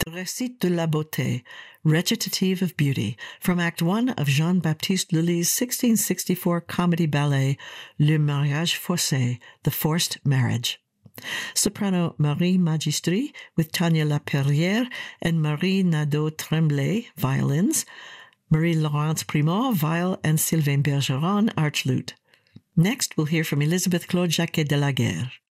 Récit de la beauté, Recitative of Beauty, from Act 1 of Jean-Baptiste Lully's 1664 comedy ballet Le Mariage Forcé, The Forced Marriage. Soprano Marie Magistri with Tania Laperrière and Marie Nadeau-Tremblay, violins, Marie-Laurence Primot, viol, and Sylvain Bergeron, arch lute. Next, we'll hear from Elizabeth Claude Jacquet de la Guerre.